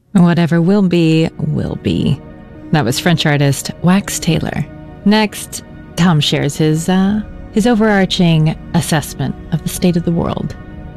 Whatever will be, will be. That was French artist Wax Taylor. Next, Tom shares his overarching assessment of the state of the world.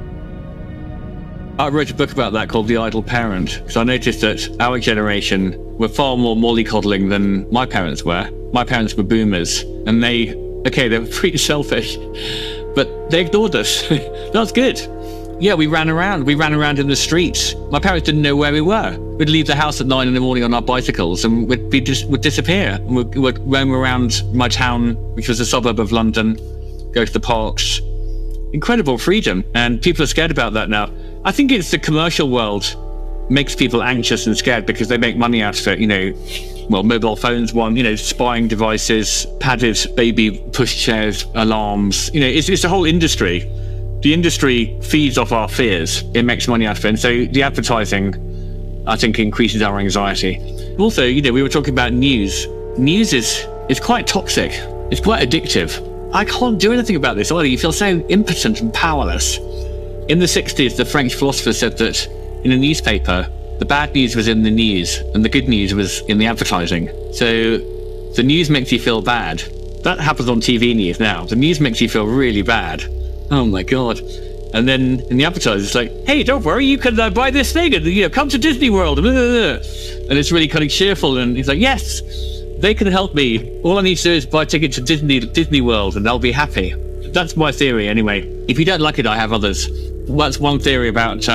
I wrote a book about that called The Idle Parent, because I noticed that our generation were far more mollycoddling than my parents were. My parents were boomers, and they were pretty selfish, but they ignored us. That's good. Yeah, we ran around in the streets. My parents didn't know where we were. We'd leave the house at 9 in the morning on our bicycles, and we'd disappear. And we'd roam around my town, which was a suburb of London, go to the parks. Incredible freedom, and people are scared about that now. I think it's the commercial world makes people anxious and scared because they make money out of it, mobile phones, spying devices, padded baby pushchairs, alarms, it's a whole industry. The industry feeds off our fears. It makes money out of it. And so the advertising, I think, increases our anxiety. Also, we were talking about news. News is quite toxic. It's quite addictive. I can't do anything about this either. You feel so impotent and powerless. In the 60s, the French philosopher said that in a newspaper, the bad news was in the news and the good news was in the advertising. So the news makes you feel bad. That happens on TV news now. The news makes you feel really bad. Oh my God. And then in the advertising, it's like, hey, don't worry, you can buy this thing and come to Disney World. And it's really kind of cheerful. And he's like, yes, they can help me. All I need to do is buy a ticket to Disney World and I'll be happy. That's my theory anyway. If you don't like it, I have others. That's one theory about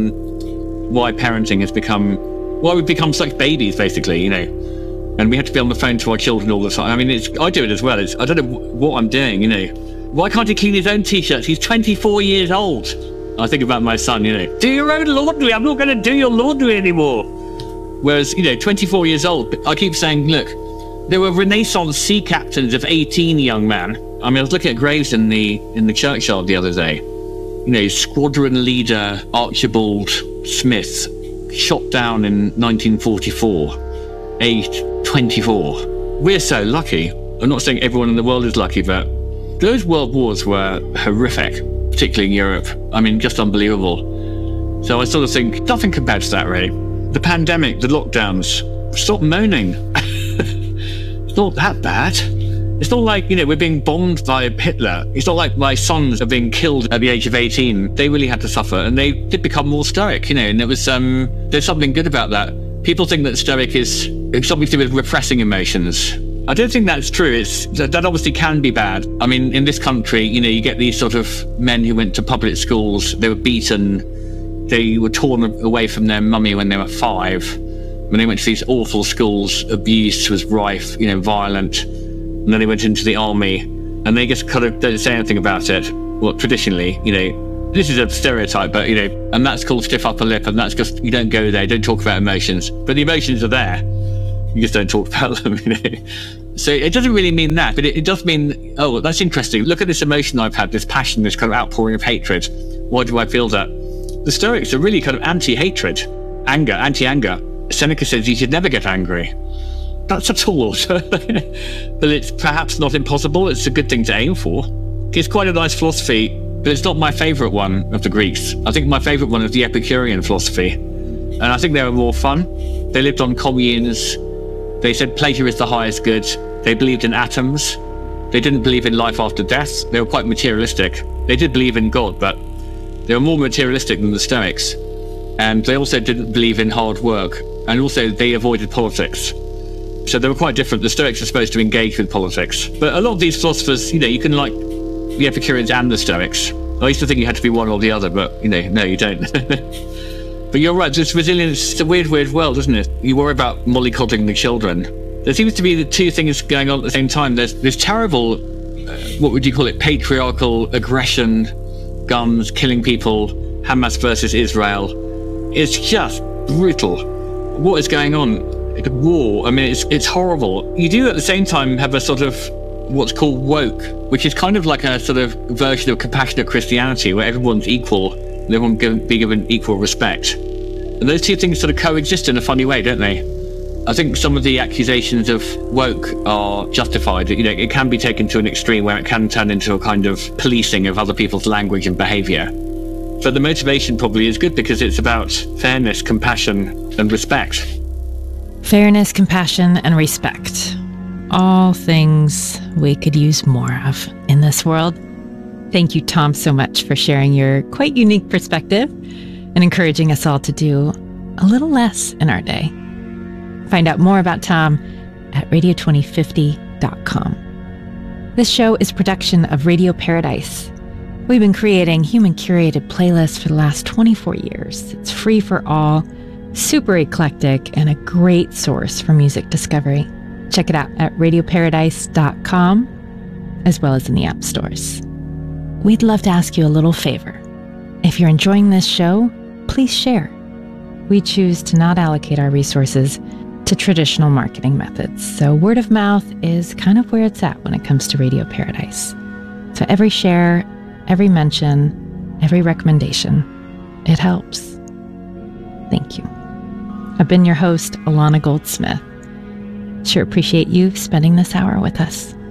why parenting has become, why we've become such babies, basically, and we have to be on the phone to our children all the time. I mean, I do it as well. I don't know what I'm doing, Why can't he clean his own t-shirts? He's 24 years old. I think about my son, do your own laundry. I'm not going to do your laundry anymore. Whereas, 24 years old, I keep saying, look, there were Renaissance sea captains of 18, young man. I mean, I was looking at graves in the churchyard the other day. Squadron leader Archibald Smith, shot down in 1944, aged 24. We're so lucky. I'm not saying everyone in the world is lucky, but those world wars were horrific, particularly in Europe. I mean, just unbelievable. So I sort of think nothing compared to that, really. The pandemic, the lockdowns, stop moaning. It's not that bad. It's not like, we're being bombed by Hitler. It's not like my sons are being killed at the age of 18. They really had to suffer, and they did become more stoic, and it was, there's something good about that. People think that stoic is something to do with repressing emotions. I don't think that's true. That obviously can be bad. I mean, in this country, you get these sort of men who went to public schools. They were beaten. They were torn away from their mummy when they were 5. When they went to these awful schools, abuse was rife, violent. And then they went into the army, and they just kind of don't say anything about it. Well, traditionally, this is a stereotype, but, and that's called stiff upper lip, and that's just, you don't go there, don't talk about emotions. But the emotions are there. You just don't talk about them, So it doesn't really mean that, but it does mean, oh, that's interesting. Look at this emotion I've had, this passion, this kind of outpouring of hatred. Why do I feel that? The Stoics are really kind of anti-hatred, anti-anger. Seneca says you should never get angry. That's a tool, but it's perhaps not impossible. It's a good thing to aim for. It's quite a nice philosophy, but it's not my favourite one of the Greeks. I think my favourite one is the Epicurean philosophy. And I think they were more fun. They lived on communes. They said pleasure is the highest good. They believed in atoms. They didn't believe in life after death. They were quite materialistic. They did believe in God, but they were more materialistic than the Stoics. And they also didn't believe in hard work. And also they avoided politics. So they were quite different. The Stoics are supposed to engage with politics. But a lot of these philosophers, you can like the Epicureans and the Stoics. I used to think you had to be one or the other, but, no, you don't. But you're right, this resilience, it's a weird, weird world, isn't it? You worry about mollycoddling the children. There seems to be the two things going on at the same time. There's terrible, what would you call it, patriarchal aggression, guns, killing people, Hamas versus Israel. It's just brutal. What is going on? War, I mean, it's horrible. You do at the same time have a sort of what's called woke, which is kind of like a sort of version of compassionate Christianity where everyone's equal and everyone can be given equal respect. And those two things sort of coexist in a funny way, don't they? I think some of the accusations of woke are justified. It can be taken to an extreme where it can turn into a kind of policing of other people's language and behaviour. But the motivation probably is good because it's about fairness, compassion, and respect. Fairness, compassion, and respect. All things we could use more of in this world. Thank you, Tom, so much for sharing your quite unique perspective and encouraging us all to do a little less in our day. Find out more about Tom at radio2050.com. This show is a production of Radio Paradise. We've been creating human-curated playlists for the last 24 years. It's free for all, super eclectic, and a great source for music discovery. Check it out at radioparadise.com, as well as in the app stores. We'd love to ask you a little favor. If you're enjoying this show, please share. We choose to not allocate our resources to traditional marketing methods, so word of mouth is kind of where it's at when it comes to Radio Paradise. So every share, every mention, every recommendation, it helps. Thank you. I've been your host, Alana Goldsmith. Sure appreciate you spending this hour with us.